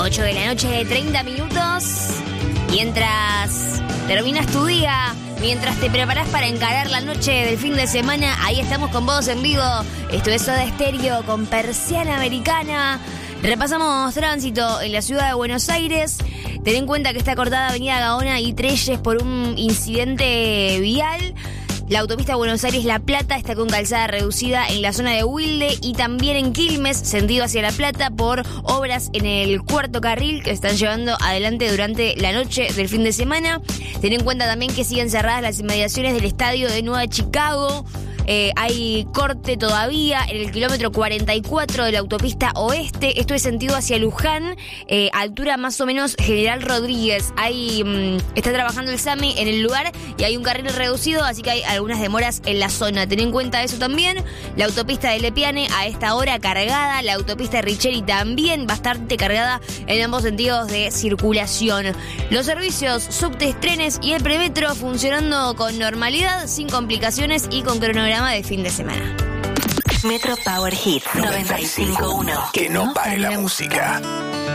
8 de la noche, 30 minutos. Mientras terminas tu día, mientras te preparás para encarar la noche del fin de semana, ahí estamos con vos en vivo. Esto es Soda Stereo con Persiana Americana. Repasamos tránsito en la ciudad de Buenos Aires. Ten en cuenta que está cortada Avenida Gaona y Trelles por un incidente vial. La autopista Buenos Aires-La Plata está con calzada reducida en la zona de Wilde y también en Quilmes, sentido hacia La Plata, por obras en el cuarto carril que están llevando adelante durante la noche del fin de semana. Ten en cuenta también que siguen cerradas las inmediaciones del estadio de Nueva Chicago. Hay corte todavía en el kilómetro 44 de la autopista oeste. Esto es sentido hacia Luján, altura más o menos General Rodríguez. Está trabajando el SAMI en el lugar y hay un carril reducido, así que hay algunas demoras en la zona. Ten en cuenta eso también. La autopista de Lepiane a esta hora cargada. La autopista de Richeri también bastante cargada en ambos sentidos de circulación. Los servicios, subtes, trenes y el premetro funcionando con normalidad, sin complicaciones y con cronograma de fin de semana. Metro Power Hit 95.1. Que no pare la música.